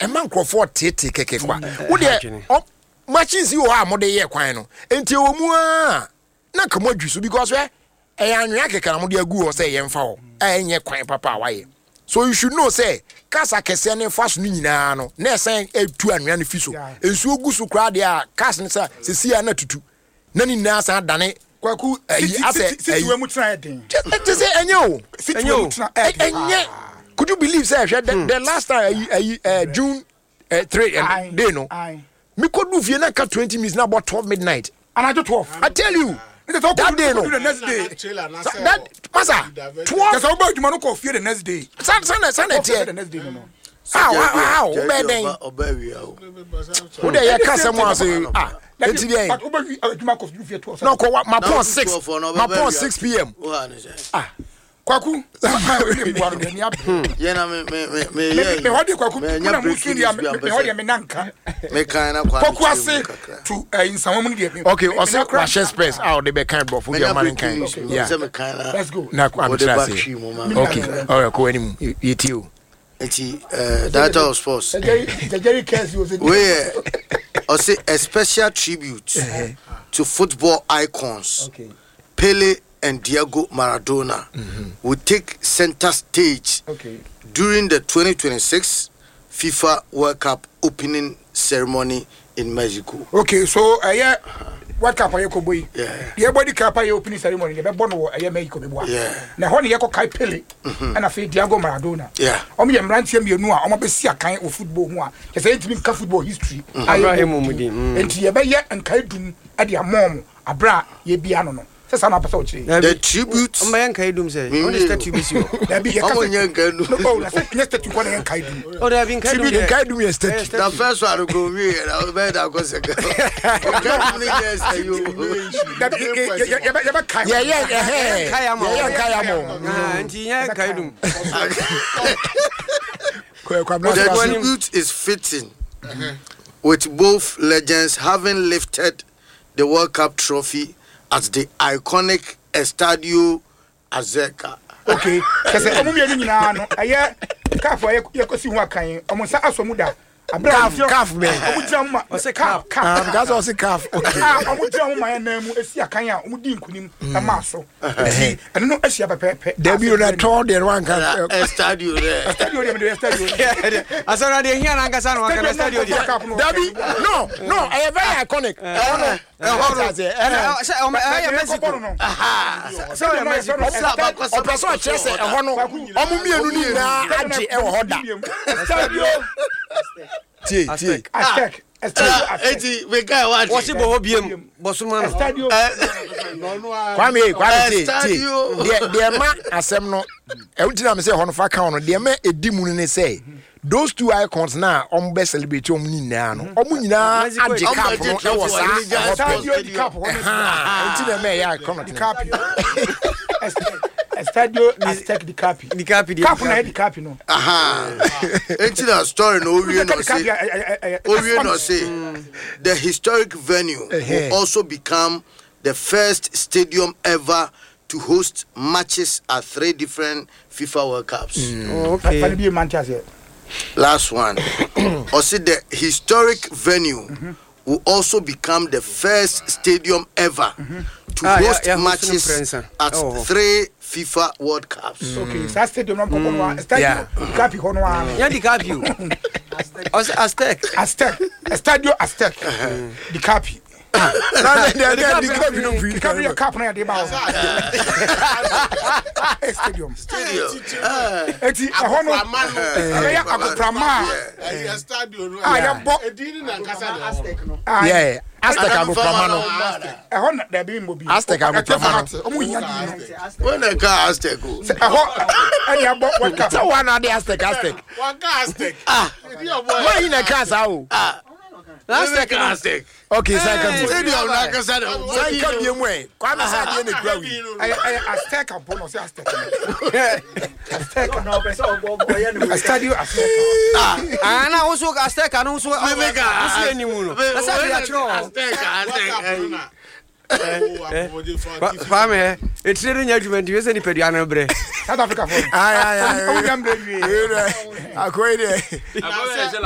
a man Crawford tete kekekwa. Wo de machines you are mode ye kwan no. Enti omu na kamodwu so because we anwea keka na mode agu o say ye mfa ho. Enye kwan papa waye. So you should know say kasa kese ne fast no nyina no. Na esen etu anwea no fiso. Ensu ogu so kra de a kas ne sa sesia na tutu. Na ni na sa dane kwaku ase we mu try den. Just say enyo. Enye. Could you believe say the last time June 3 day no. Me could do na ka 20 minutes na about 12 midnight. And I do 12. I tell you. That day no. The next day. That masa 12. That's about you man go fear the next day. Sunday the next day no. How obey who dey kasa mo say enti dey but obey aduma ko fear 12. No ko my phone 6 p.m. Kwaku yeah na me hodi kwaku na musu dia me hodi me nanka me kan na kwaku ase to insamu mu dia okay ose crash express out dey be kind bro for your man kan yeah let's go na I'm trying okay all right ko enimu yetio enti data of sports the Jerry Cass was ose a special tribute to football icons Pele and Diego Maradona will take center stage during the 2026 FIFA World Cup opening ceremony in Mexico. Okay, so yeah, World Cup ayeko boy. Yeah. The body cup ay opening ceremony the be born wo Mexico be boa. Yeah. Na ho ne yeko kai Pele and afi Diego Maradona. Yeah. Omo ye mrantie mienu a omo be si akan o football ho a. Ke say ntimi ka football history. Abraham Mumudi. Enti ye be ye nkai dum ade amom abra ye bia no no. The tribute. Say. Only statue is you. There be a no, next to one and Kaidum. Oh, there have been Kaidum yesterday. The first one go me, I'll bet I was a girl. The tribute is fitting with both legends having lifted the World Cup trophy at the iconic Estadio Azteca. Okay, because I'm going to aye calf yakosi ho akan omo sa asomuda calf man omo say calf that's also calf okay omo jam ma na mu esi akan a omo di nkunim na ma so and no asia pepe there be na tour the one can Estadio there asana de hia na ngasa no kan Estadio there be no I very iconic so Chelsea e no omo mienu ni na age e ho da Estadio Aztec eti we guy what se bo biem bosuma Estadio Kwame de ma asem no e wutina me say ho no fa kan no de ma edimu ne say those two icons now on best celebrate om ni na no om nyina age cap no e wo sa Estadio di cap until me ya come di cap Estadio Aztec di cap na di cap no until that story no we no say the historic venue will also become the first stadium ever to host matches at 3 different FIFA World Cups. Okay. Last one. Also, the historic venue will also become the first stadium ever to host matches at 3 FIFA World Cups. Okay, so stadium no go stadium Capi hono a. Ya di Capi. Aztec. Estadio Aztec. Di Capi. The Capi cap na dey ba. Stadium. Eti hono ya agoprama. Stadium. Ya bo edini na nkasa de Aztec no. Yeah. Aztec agoprama no. E ho na dey be mbobi. Aztec agoprama no. Omo nya di. When I got Aztec go. E ho any abo what cap. So one na dey Aztec. One ka Aztec. Why in a casa o? Aztec. Okay, second. Stadium na nkasa de. Second bi mu e. Kwame say dey na grow. Aztec abo no say Aztec. Aztec no be so go ya no. Estadio Aztec. Na wo so Aztec na wo so animu no. Na say ya chro. Aztec. Kwame, it's really nya juvent we say ni pedua na bre. South Africa for. Ay. O jam bre wi. Akoide.